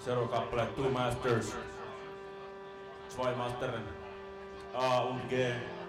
Seuraava kappale Two Masters. Zwei Masteren. A und G.